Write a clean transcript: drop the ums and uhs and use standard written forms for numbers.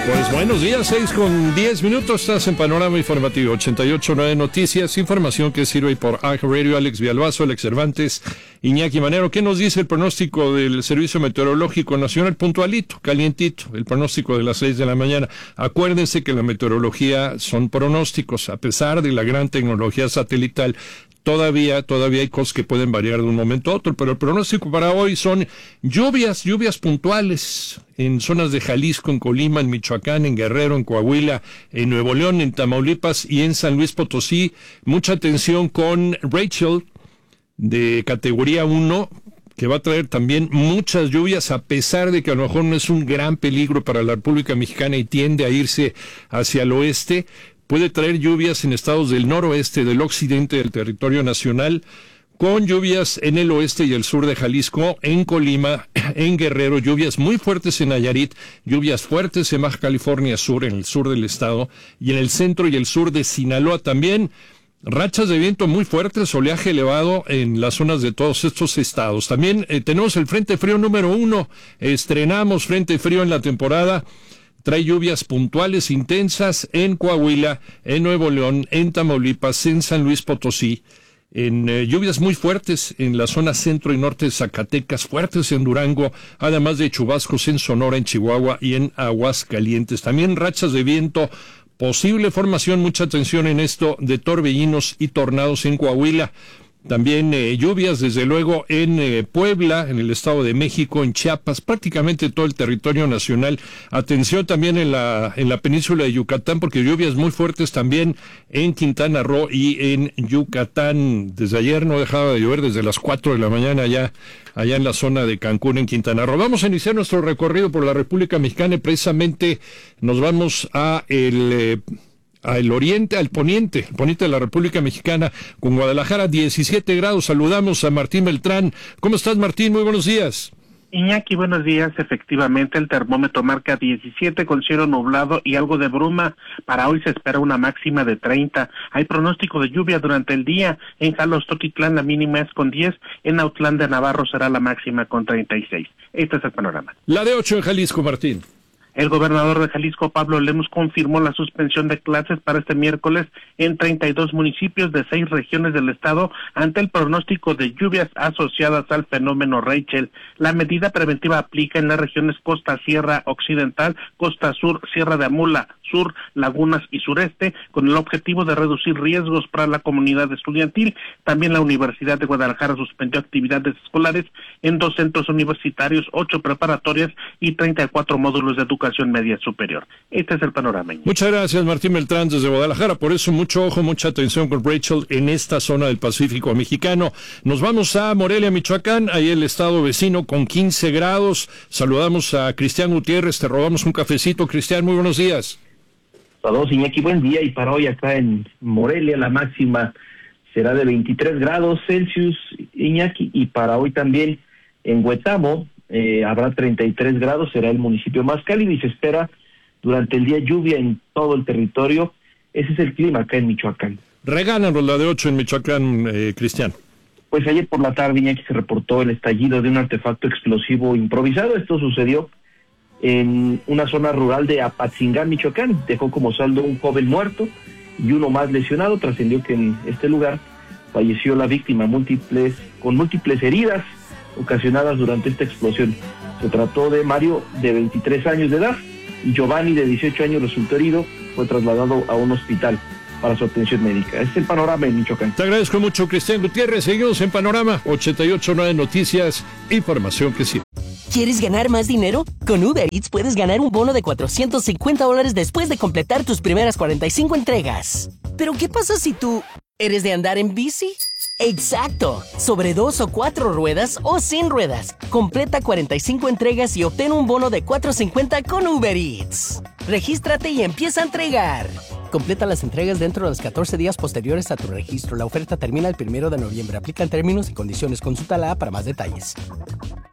Pues buenos días, 6:10. Estás en Panorama Informativo 88.9 Noticias, información que sirve por iHeartRadio. Alex Villalbazo, Alex Cervantes, Iñaki Manero. ¿Qué nos dice el pronóstico del Servicio Meteorológico Nacional? Puntualito, calientito, el pronóstico de las 6 de la mañana. Acuérdense que la meteorología son pronósticos, a pesar de la gran tecnología satelital. Todavía hay cosas que pueden variar de un momento a otro, pero el pronóstico para hoy son lluvias puntuales en zonas de Jalisco, en Colima, en Michoacán, en Guerrero, en Coahuila, en Nuevo León, en Tamaulipas y en San Luis Potosí. Mucha atención con Rachel, de categoría 1, que va a traer también muchas lluvias, a pesar de que a lo mejor no es un gran peligro para la República Mexicana y tiende a irse hacia el oeste. Puede traer lluvias en estados del noroeste, del occidente del territorio nacional, con lluvias en el oeste y el sur de Jalisco, en Colima, en Guerrero, lluvias muy fuertes en Nayarit, lluvias fuertes en Baja California Sur, en el sur del estado, y en el centro y el sur de Sinaloa también. Rachas de viento muy fuertes, oleaje elevado en las zonas de todos estos estados. También tenemos el Frente Frío número 1, estrenamos Frente Frío en la temporada. Trae lluvias puntuales intensas en Coahuila, en Nuevo León, en Tamaulipas, en San Luis Potosí, en lluvias muy fuertes en la zona centro y norte de Zacatecas, fuertes en Durango, además de chubascos en Sonora, en Chihuahua y en Aguascalientes. También rachas de viento, posible formación, mucha atención en esto, de torbellinos y tornados en Coahuila. También lluvias, desde luego, en Puebla, en el Estado de México, en Chiapas, prácticamente todo el territorio nacional. Atención también en la península de Yucatán, porque lluvias muy fuertes también en Quintana Roo y en Yucatán. Desde ayer no dejaba de llover, desde las 4 de la mañana allá en la zona de Cancún, en Quintana Roo. Vamos a iniciar nuestro recorrido por la República Mexicana y precisamente nos vamos al oriente, al poniente de la República Mexicana, con Guadalajara, 17 grados. Saludamos a Martín Beltrán. ¿Cómo estás, Martín? Muy buenos días. Iñaki, buenos días. Efectivamente, el termómetro marca 17 con cielo nublado y algo de bruma. Para hoy se espera una máxima de 30. Hay pronóstico de lluvia durante el día. En Jalostotitlán la mínima es con 10. En Autlán de Navarro será la máxima con 36. Este es el panorama. La de 8 en Jalisco, Martín. El gobernador de Jalisco, Pablo Lemus, confirmó la suspensión de clases para este miércoles en 32 municipios de 6 regiones del estado ante el pronóstico de lluvias asociadas al fenómeno Rachel. La medida preventiva aplica en las regiones Costa Sierra Occidental, Costa Sur, Sierra de Amula, Sur, Lagunas y Sureste, con el objetivo de reducir riesgos para la comunidad estudiantil. También la Universidad de Guadalajara suspendió actividades escolares en 2 centros universitarios, 8 preparatorias y 34 módulos de educación media superior. Este es el panorama. Muchas gracias, Martín Beltrán, desde Guadalajara. Por eso mucho ojo, mucha atención con Rachel en esta zona del Pacífico mexicano. Nos vamos a Morelia, Michoacán, ahí el estado vecino con 15 grados. Saludamos a Cristian Gutiérrez, te robamos un cafecito. Cristian, muy buenos días. Saludos, Iñaki, buen día. Y para hoy acá en Morelia la máxima será de 23 grados Celsius, Iñaki, y para hoy también en Huetamo habrá 33 grados, será el municipio más cálido y se espera durante el día lluvia en todo el territorio. Ese es el clima acá en Michoacán. Regálanos la de 8 en Michoacán, Cristian. Pues ayer por la tarde, Iñaki, se reportó el estallido de un artefacto explosivo improvisado. Esto sucedió en una zona rural de Apatzingán, Michoacán. Dejó como saldo un joven muerto y uno más lesionado. Trascendió que en este lugar falleció la víctima con múltiples heridas ocasionadas durante esta explosión. Se trató de Mario, de 23 años de edad, y Giovanni, de 18 años, resultó herido. Fue trasladado a un hospital para su atención médica. Este es el panorama en Michoacán. Te agradezco mucho, Cristian Gutiérrez. Seguimos en Panorama 88.9 Noticias, información que sí. ¿Quieres ganar más dinero? Con Uber Eats puedes ganar un bono de $450 después de completar tus primeras 45 entregas. ¿Pero qué pasa si tú eres de andar en bici? ¡Exacto! Sobre 2 o 4 ruedas o sin ruedas. Completa 45 entregas y obtén un bono de $450 con Uber Eats. Regístrate y empieza a entregar. Completa las entregas dentro de los 14 días posteriores a tu registro. La oferta termina el 1 de noviembre. Aplican términos y condiciones. Consulta la app para más detalles.